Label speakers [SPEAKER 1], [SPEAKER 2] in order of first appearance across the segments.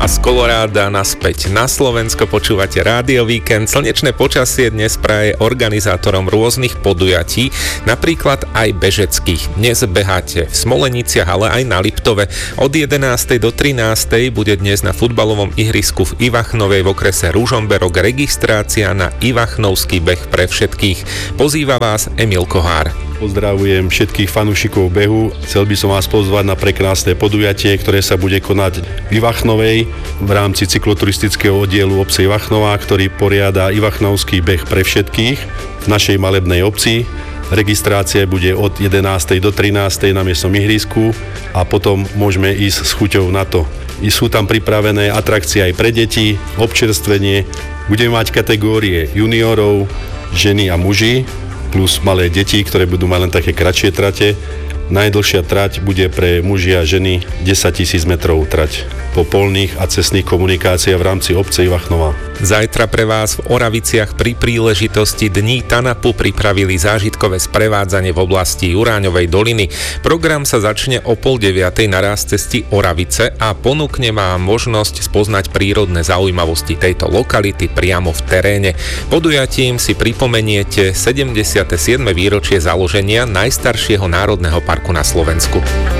[SPEAKER 1] a z Koloráda naspäť na Slovensko. Počúvate Rádio Víkend. Slnečné počasie dnes praje organizátorom rôznych podujatí, napríklad aj bežeckých. Dnes beháte v Smoleniciach, ale aj na Liptove. Od 11. do 13. bude dnes na futbalovom ihrisku v Ivachnovej v okrese Ružomberok registrácia na Ivachnovský beh pre všetkých. Pozýva vás Emil Kohár.
[SPEAKER 2] Pozdravujem všetkých fanúšikov behu. Chcel by som vás pozvať na prekrásne podujatie, ktoré sa bude konať v Ivachnovej v rámci cykloturistického oddielu obce Ivachnova, ktorý poriada Ivachnovský beh pre všetkých v našej malebnej obci. Registrácia bude od 11. do 13. na miestnom ihrisku a potom môžeme ísť s chuťou na to. Sú tam pripravené atrakcie aj pre deti, občerstvenie. Budeme mať kategórie juniorov, ženy a muži, plus malé deti, ktoré budú mať len také kratšie trate. Najdlhšia trať bude pre muži a ženy 10 000 metrov trať po polných a cestných komunikáciách v rámci obce Ivachnova.
[SPEAKER 1] Zajtra pre vás v Oraviciach pri príležitosti Dní TANAPu pripravili zážitkové sprevádzanie v oblasti Juráňovej doliny. Program sa začne o 8:30 na ráz cesty Oravice a ponúkne vám možnosť spoznať prírodné zaujímavosti tejto lokality priamo v teréne. Podujatím si pripomeniete 77. výročie založenia najstaršieho národného parku na Slovensku.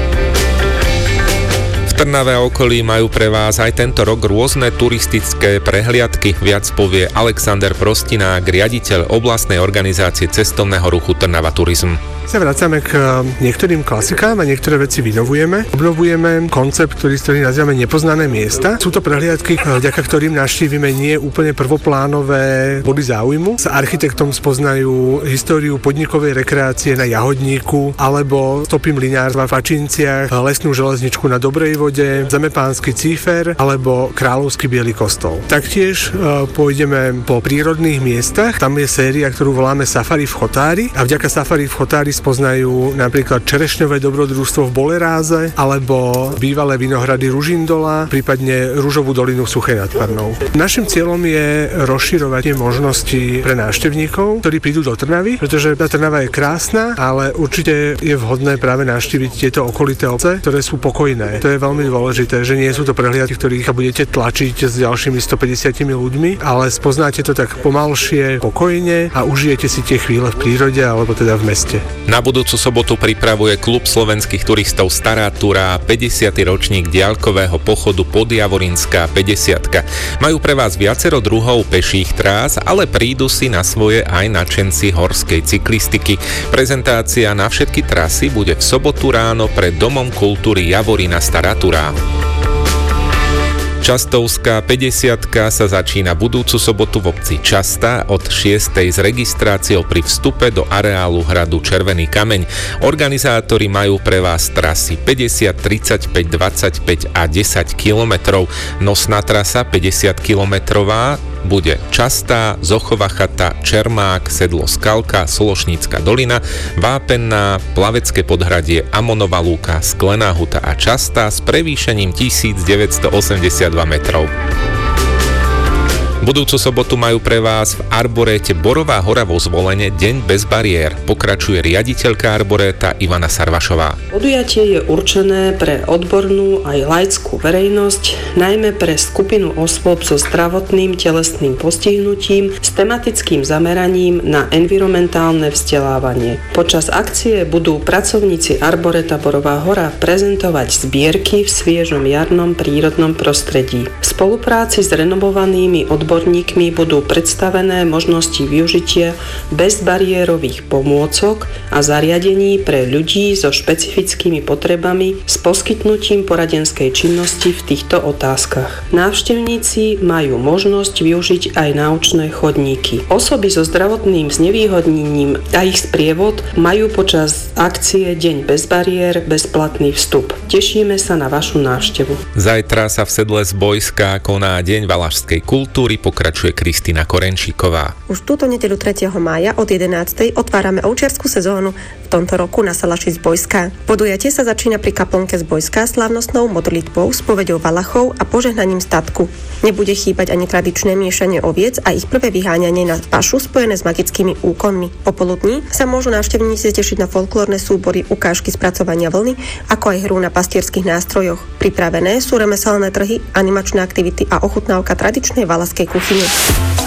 [SPEAKER 1] V Trnave a okolí majú pre vás aj tento rok rôzne turistické prehliadky. Viac povie Alexander Prostinák, riaditeľ oblastnej organizácie cestovného ruchu Trnava Turizm.
[SPEAKER 3] Sa vracame k niektorým klasikám a niektoré veci vynovujeme. Obnovujeme koncept, ktorý nazývame nepoznané miesta. Sú to prehliadky, vďaka ktorým navštívime nie úplne prvoplánové body záujmu. S architektom spoznajú históriu podnikovej rekreácie na Jahodníku alebo stopy mlyňárstva v Fačinciach, lesnú železničku na Dobrej vode, Zemepánsky Cífer alebo Kráľovský Biely kostol. Taktiež pôjdeme po prírodných miestach. Tam je séria, ktorú voláme Safari v Chotári a vďaka Safari v Chotári spoznajú napríklad čerešňové dobrodružstvo v Boleráze alebo bývalé vinohrady Ružindola, prípadne Ružovú dolinu v Suchej nad Parnou. Naším cieľom je rozširovať tie možnosti pre návštevníkov, ktorí prídu do Trnavy, pretože tá Trnava je krásna, ale určite je vhodné práve navštíviť tieto okolité obce, ktoré sú pokojné. To je veľmi dôležité, že nie sú to prehliadky, ktorých budete tlačiť s ďalšími 150 ľuďmi, ale spoznáte to tak pomalšie, pokojne a užijete si tie chvíle v prírode alebo teda v meste.
[SPEAKER 1] Na budúcu sobotu pripravuje klub slovenských turistov Stará Túra 50. ročník diaľkového pochodu Podjavorinská 50. Majú pre vás viacero druhov peších trás, ale prídu si na svoje aj nadšenci horskej cyklistiky. Prezentácia na všetky trasy bude v sobotu ráno pred Domom kultúry Javorina Stará Túra. Častovská 50-ka sa začína budúcu sobotu v obci Častá od 6. s registráciou pri vstupe do areálu hradu Červený kameň. Organizátori majú pre vás trasy 50, 35, 25 a 10 kilometrov. Nosná trasa 50 kilometrová bude Častá, Zochová chata, Čermák, Sedlo Skalka, Sološnícka dolina, Vápenná, Plavecké podhradie, Amonová lúka, Sklená huta a Častá s prevýšením 1982 metrov. Budúcu sobotu majú pre vás v arboréte Borová hora vo Zvolene Deň bez bariér. Pokračuje riaditeľka arboréta Ivana Sarvašová.
[SPEAKER 4] Podujatie je určené pre odbornú aj laickú verejnosť, najmä pre skupinu osôb so zdravotným telesným postihnutím s tematickým zameraním na environmentálne vzdelávanie. Počas akcie budú pracovníci arboréta Borová hora prezentovať zbierky v sviežom jarnom prírodnom prostredí. V spolupráci s renovovanými odborníkmi budú predstavené možnosti využitia bezbariérových pomôcok a zariadení pre ľudí so špecifickými potrebami s poskytnutím poradenskej činnosti v týchto otázkach. Návštevníci majú možnosť využiť aj náučné chodníky. Osoby so zdravotným znevýhodnením a ich sprievod majú počas akcie Deň bez bariér bezplatný vstup. Tešíme sa na vašu návštevu.
[SPEAKER 1] Zajtra sa v Sedle z Bojska koná Deň valašskej kultúry. pokračuje Kristina Korenčíková.
[SPEAKER 5] Už túto nedeľu 3. mája od 11. otvárame ovčiarsku sezónu, v tomto roku na Salaši Zbojská. Podujatie sa začína pri kaplnke Zbojská slávnostnou modlitbou, spoveďou Valachov a požehnaním statku. Nebude chýbať ani tradičné miešanie oviec a ich prvé vyháňanie na pašu spojené s magickými úkonmi. Popoludní sa môžu návštevníci tešiť na folklórne súbory, ukážky spracovania vlny, ako aj hru na pastierských nástrojoch. Pripravené sú remeselné trhy, animačné aktivity a ochutnávka tradičnej valašskej kuchyne.